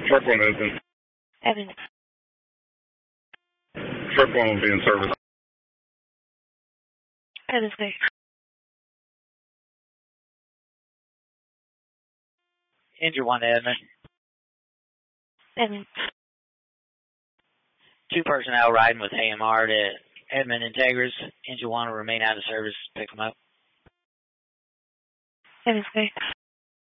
Truck 1 is in. Evan. Truck 1 will be in service. Evan, clear. Engine 1 to Edmond. Evan. 2 personnel riding with AMR to Edmond Integris. Engine 1 will remain out of service. Pick them up. Evan, clear.